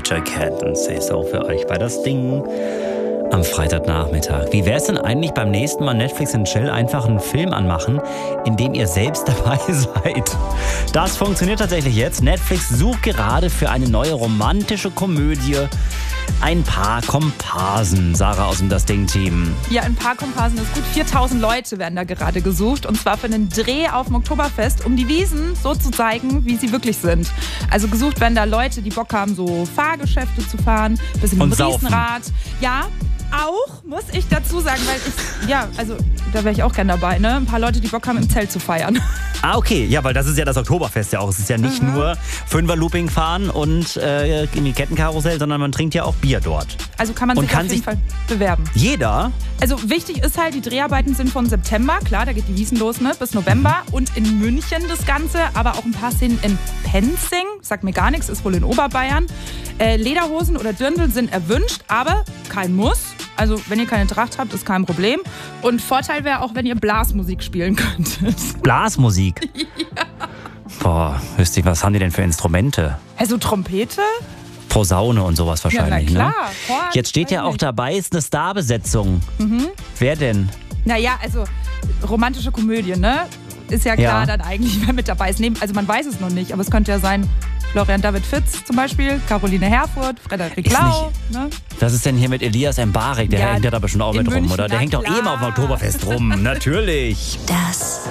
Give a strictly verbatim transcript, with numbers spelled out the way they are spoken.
Doja Cat und Say So für euch bei das Ding am Freitagnachmittag. Wie wäre es denn eigentlich beim nächsten Mal Netflix and Chill einfach einen Film anmachen, in dem ihr selbst dabei seid? Das funktioniert tatsächlich jetzt. Netflix sucht gerade für eine neue romantische Komödie ein paar Komparsen. Sarah aus dem Das Ding-Team. Ja, ein paar Komparsen ist gut. viertausend Leute werden da gerade gesucht. Und zwar für einen Dreh auf dem Oktoberfest, um die Wiesn so zu zeigen, wie sie wirklich sind. Also gesucht werden da Leute, die Bock haben, so Fahrgeschäfte zu fahren, bisschen Und im saufen. Riesenrad. Ja, auch, muss ich dazu sagen, weil ich, ja, also da wäre ich auch gern dabei, ne? Ein paar Leute, die Bock haben, im Zelt zu feiern. Ah, okay. Ja, weil das ist ja das Oktoberfest ja auch. Es ist ja nicht Mhm. nur Fünfer-Looping fahren und äh, in die Kettenkarussell, sondern man trinkt ja auch Bier dort. Also kann man Und sich kann auf jeden sich- Fall bewerben. Jeder? Also wichtig ist halt, die Dreharbeiten sind von September, klar, da geht die Wiesn los, ne, bis November. Und in München das Ganze, aber auch ein paar Szenen in Penzing, sagt mir gar nichts, ist wohl in Oberbayern. Äh, Lederhosen oder Dirndl sind erwünscht, aber kein Muss. Also wenn ihr keine Tracht habt, ist kein Problem. Und Vorteil wäre auch, wenn ihr Blasmusik spielen könntet. Blasmusik? Ja. Boah, wüsste ich, was haben die denn für Instrumente? Also Trompete? Posaune und sowas wahrscheinlich, ja, na klar. ne? Horn, Jetzt steht ja weiß auch nicht. dabei, ist eine Starbesetzung. Mhm. Wer denn? Naja, also romantische Komödie, ne? Ist ja klar Ja. dann eigentlich, wer mit dabei ist. Nee, also man weiß es noch nicht, aber es könnte ja sein, Florian David Fitz zum Beispiel, Caroline Herfurth, Frederik Ist Lau. Ne? Was ist denn hier mit Elias Mbarek? Der Ja, hängt ja da bestimmt auch in mit rum, München, oder? Der na hängt doch eh klar. mal auf dem Oktoberfest rum. Natürlich. Das